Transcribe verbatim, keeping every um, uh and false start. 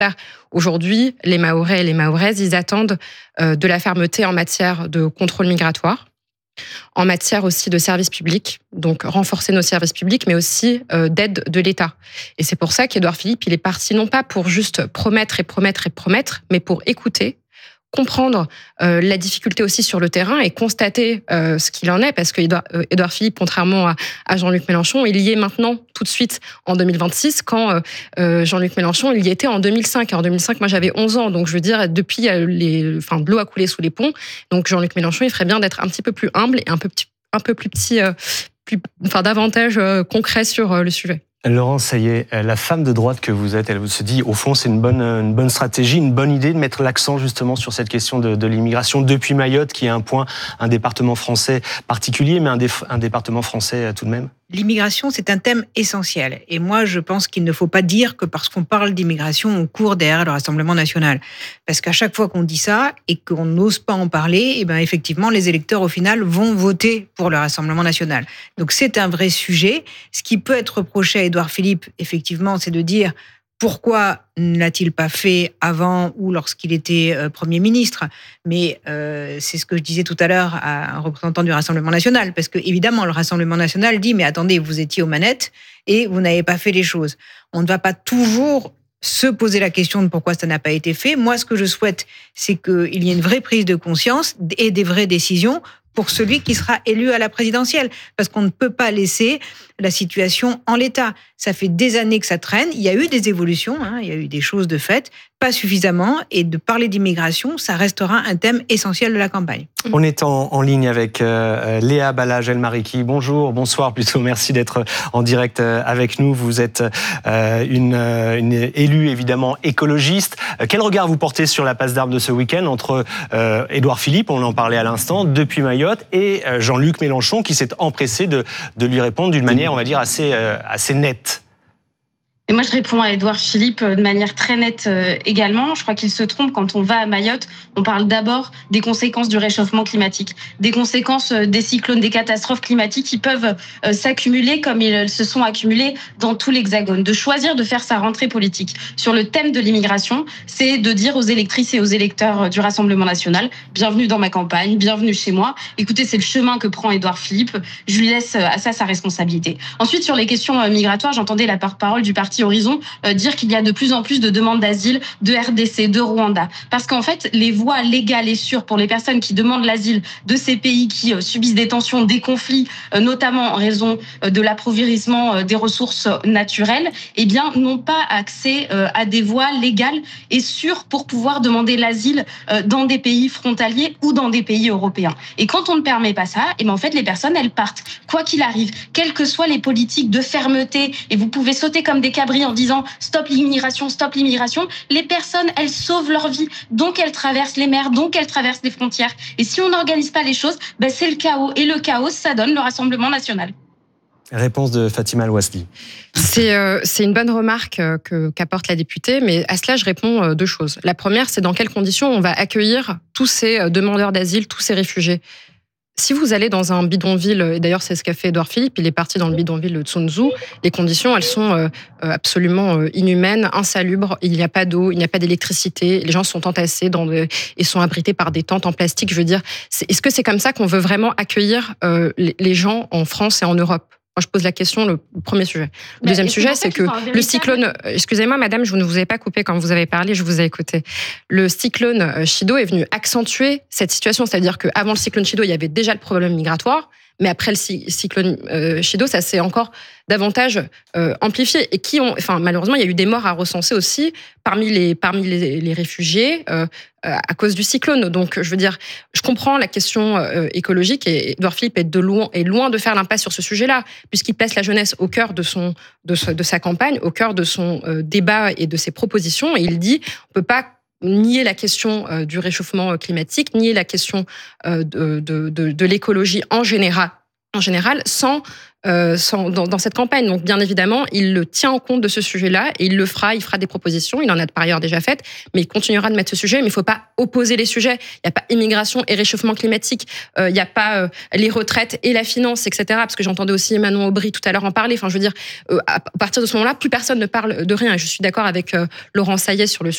Aujourd'hui, les Mahorais et les Mahoraises, ils attendent euh, de la fermeté en matière de contrôle migratoire, en matière aussi de services publics, donc renforcer nos services publics, mais aussi euh, d'aide de l'État. Et c'est pour ça qu'Édouard Philippe, il est parti non pas pour juste promettre et promettre et promettre, mais pour écouter, comprendre euh, la difficulté aussi sur le terrain et constater euh, ce qu'il en est, parce que Édouard, euh, Édouard Philippe, contrairement à, à Jean-Luc Mélenchon, il y est maintenant tout de suite en deux mille vingt-six, quand euh, Jean-Luc Mélenchon, il y était en deux mille cinq. Et en deux mille cinq, moi j'avais onze ans, donc je veux dire, depuis, les, enfin, de l'eau a coulé sous les ponts. Donc Jean-Luc Mélenchon, il ferait bien d'être un petit peu plus humble et un peu, petit, un peu plus petit, euh, plus, enfin davantage euh, concret sur euh, le sujet. Laurence, ça y est, la femme de droite que vous êtes, elle se dit, au fond, c'est une bonne, une bonne stratégie, une bonne idée de mettre l'accent justement sur cette question de, de l'immigration depuis Mayotte, qui est un point, un département français particulier, mais un, dé, un département français tout de même. L'immigration, c'est un thème essentiel. Et moi, je pense qu'il ne faut pas dire que parce qu'on parle d'immigration, on court derrière le Rassemblement national. Parce qu'à chaque fois qu'on dit ça et qu'on n'ose pas en parler, eh ben, effectivement, les électeurs, au final, vont voter pour le Rassemblement national. Donc, c'est un vrai sujet. Ce qui peut être reproché à Édouard Philippe, effectivement, c'est de dire pourquoi ne l'a-t-il pas fait avant ou lorsqu'il était euh, Premier ministre. Mais euh, c'est ce que je disais tout à l'heure à un représentant du Rassemblement national. Parce que, évidemment, le Rassemblement national dit « Mais attendez, vous étiez aux manettes et vous n'avez pas fait les choses ». On ne va pas toujours se poser la question de pourquoi ça n'a pas été fait. Moi, ce que je souhaite, c'est qu'il y ait une vraie prise de conscience et des vraies décisions pour celui qui sera élu à la présidentielle. Parce qu'on ne peut pas laisser la situation en l'état. Ça fait des années que ça traîne. Il y a eu des évolutions, hein, il y a eu des choses de fait, pas suffisamment. Et de parler d'immigration, ça restera un thème essentiel de la campagne. On est en, en ligne avec euh, Léa Balage-Elmariki. Bonjour, bonsoir plutôt. Merci d'être en direct avec nous. Vous êtes euh, une, une élue évidemment écologiste. Quel regard vous portez sur la passe d'armes de ce week-end entre euh, Édouard Philippe, on en parlait à l'instant, depuis Mayotte, et euh, Jean-Luc Mélenchon qui s'est empressé de, de lui répondre d'une manière, on va dire, assez, euh, assez nette? Et moi, je réponds à Édouard Philippe de manière très nette également. Je crois qu'il se trompe quand on va à Mayotte. On parle d'abord des conséquences du réchauffement climatique, des conséquences des cyclones, des catastrophes climatiques qui peuvent s'accumuler comme ils se sont accumulés dans tout l'Hexagone. De choisir de faire sa rentrée politique sur le thème de l'immigration, c'est de dire aux électrices et aux électeurs du Rassemblement national, bienvenue dans ma campagne, bienvenue chez moi. Écoutez, c'est le chemin que prend Édouard Philippe. Je lui laisse à ça sa responsabilité. Ensuite, sur les questions migratoires, j'entendais la porte-parole du parti Horizon euh, dire qu'il y a de plus en plus de demandes d'asile de R D C, de Rwanda. Parce qu'en fait, les voies légales et sûres pour les personnes qui demandent l'asile de ces pays qui euh, subissent des tensions, des conflits, euh, notamment en raison euh, de l'appauvrissement euh, des ressources naturelles, eh bien, n'ont pas accès euh, à des voies légales et sûres pour pouvoir demander l'asile euh, dans des pays frontaliers ou dans des pays européens. Et quand on ne permet pas ça, eh bien, en fait, les personnes, elles partent. Quoi qu'il arrive, quelles que soient les politiques de fermeté, et vous pouvez sauter comme des cabris en disant stop l'immigration, stop l'immigration, les personnes, elles sauvent leur vie, donc elles traversent les mers, donc elles traversent les frontières. Et si on n'organise pas les choses, ben c'est le chaos. Et le chaos, ça donne le Rassemblement national. Réponse de Fatima El-Ouasli. C'est, euh, c'est une bonne remarque euh, que, qu'apporte la députée, mais à cela, je réponds euh, deux choses. La première, c'est dans quelles conditions on va accueillir tous ces euh, demandeurs d'asile, tous ces réfugiés. Si vous allez dans un bidonville, et d'ailleurs c'est ce qu'a fait Édouard Philippe, il est parti dans le bidonville de Tsunzu, les conditions elles sont euh, absolument euh, inhumaines, insalubres, il n'y a pas d'eau, il n'y a pas d'électricité, les gens sont entassés dans de, et sont abrités par des tentes en plastique. Je veux dire, c'est, est-ce que c'est comme ça qu'on veut vraiment accueillir euh, les, les gens en France et en Europe ? Moi, je pose la question, le premier sujet. Le deuxième sujet, c'est que le cyclone... Excusez-moi, madame, je ne vous ai pas coupé quand vous avez parlé, je vous ai écouté. Le cyclone Chido est venu accentuer cette situation. C'est-à-dire qu'avant le cyclone Chido, il y avait déjà le problème migratoire, mais après le cyclone Chido, ça s'est encore davantage euh, amplifié. Et qui ont... Enfin, malheureusement, il y a eu des morts à recenser aussi parmi les, parmi les, les réfugiés euh, à cause du cyclone. Donc, je veux dire, je comprends la question euh, écologique et Édouard Philippe est, de loin, est loin de faire l'impasse sur ce sujet-là, puisqu'il place la jeunesse au cœur de, son, de, ce, de sa campagne, au cœur de son euh, débat et de ses propositions. Et il dit, on ne peut pas nier la question euh, du réchauffement climatique, nier la question euh, de, de, de, de l'écologie en général, en général sans... Euh, sans, dans, dans cette campagne. Donc, bien évidemment, il le tient en compte de ce sujet-là et il le fera, il fera des propositions. Il en a par ailleurs déjà faites, mais il continuera de mettre ce sujet. Mais il ne faut pas opposer les sujets. Il n'y a pas immigration et réchauffement climatique. Euh, il n'y a pas euh, les retraites et la finance, et cetera. Parce que j'entendais aussi Manon Aubry tout à l'heure en parler. Enfin, je veux dire, euh, à partir de ce moment-là, plus personne ne parle de rien. Et je suis d'accord avec euh, Laurent Saillet sur le sujet.